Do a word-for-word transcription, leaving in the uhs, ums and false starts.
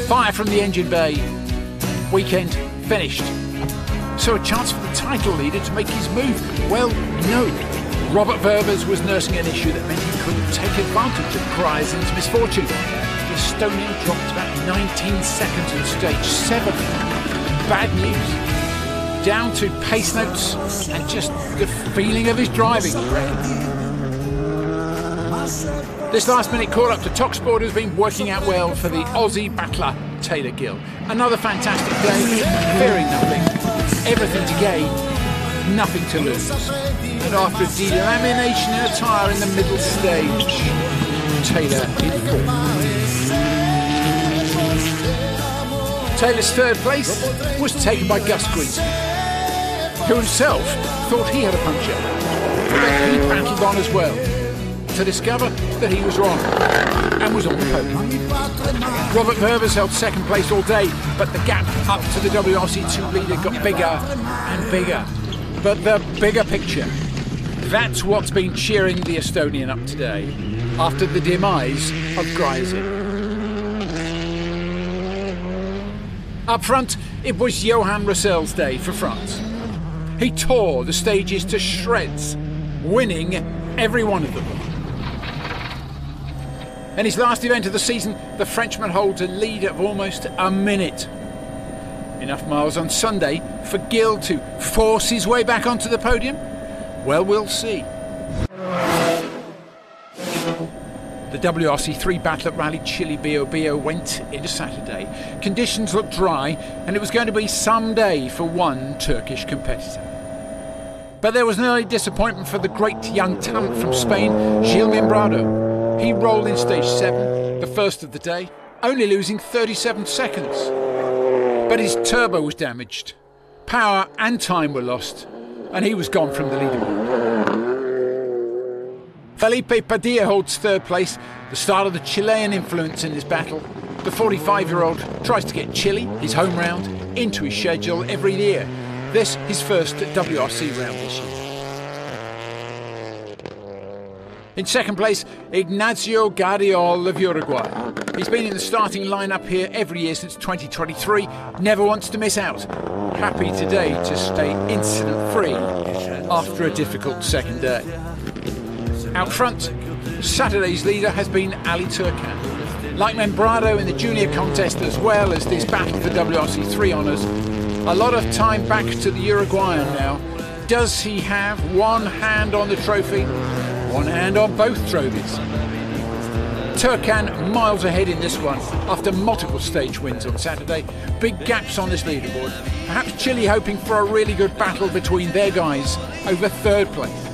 Fire from the engine bay. Weekend finished. So a chance for the title leader to make his move? Well, no. Robert Verbers was nursing an issue that meant he couldn't take advantage of Griersen's misfortune. The Estonian dropped about nineteen seconds on stage seven. Bad news. Down to pace notes and just the feeling of his driving, I reckon. This last minute call up to Talksport has been working out well for the Aussie battler Taylor Gill. Another fantastic day, fearing nothing, everything to gain, nothing to lose. And after a delamination in a tyre in the middle stage, Taylor in fourth. Taylor's third place was taken by Gus Greason, who himself thought he had a puncture, but he battled on as well, to discover that he was wrong and was on the podium. Robert Verbers held second place all day, but the gap up to the W R C two leader got bigger and bigger. But the bigger picture, that's what's been cheering the Estonian up today after the demise of Griersen. Up front, it was Johan Rossel's day for France. He tore the stages to shreds, winning every one of them. In his last event of the season, the Frenchman holds a lead of almost a minute. Enough miles on Sunday for Gill to force his way back onto the podium? Well, we'll see. The W R C three battle at Rally Chile Bio Bio went into Saturday. Conditions looked dry and it was going to be some day for one Turkish competitor. But there was an early disappointment for the great young talent from Spain, Gil Membrado. He rolled in stage seven, the first of the day, only losing thirty-seven seconds. But his turbo was damaged. Power and time were lost, and he was gone from the leaderboard. Felipe Padilla holds third place, the start of the Chilean influence in this battle. The forty-five-year-old tries to get Chile, his home round, into his schedule every year. This his first W R C round this year. In second place, Ignacio Guardiol of Uruguay. He's been in the starting lineup here every year since twenty twenty-three, never wants to miss out. Happy today to stay incident-free after a difficult second day. Out front, Saturday's leader has been Ali Turcan. Like Membrado in the junior contest as well as this battle for W R C three honours, a lot of time back to the Uruguayan now. Does he have one hand on the trophy? One hand on both trophies. Turcan miles ahead in this one after multiple stage wins on Saturday. Big gaps on this leaderboard. Perhaps Chile hoping for a really good battle between their guys over third place.